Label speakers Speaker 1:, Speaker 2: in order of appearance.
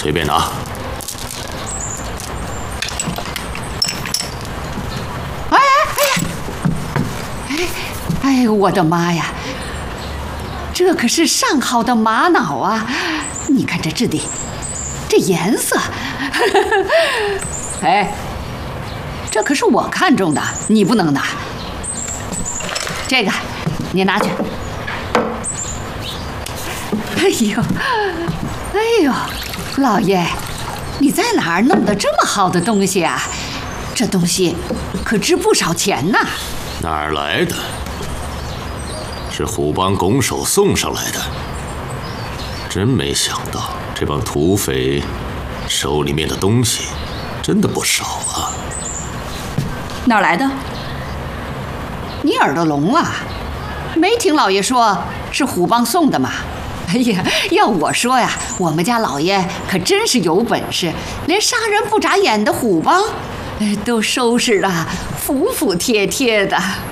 Speaker 1: 随便拿。
Speaker 2: 哎，我的妈呀！这可是上好的玛瑙啊！你看这质地，这颜色，哎，这可是我看中的，你不能拿。这个，你拿去。哎呦，哎呦，老爷，你在哪儿弄的这么好的东西啊？这东西可值不少钱呐！
Speaker 1: 哪儿来的？是虎帮拱手送上来的。真没想到，这帮土匪手里面的东西真的不少啊！
Speaker 3: 哪儿来的？
Speaker 2: 你耳朵聋啊？没听老爷说是虎帮送的吗？哎呀，要我说呀，我们家老爷可真是有本事，连杀人不眨眼的虎帮，都收拾得服服帖帖的。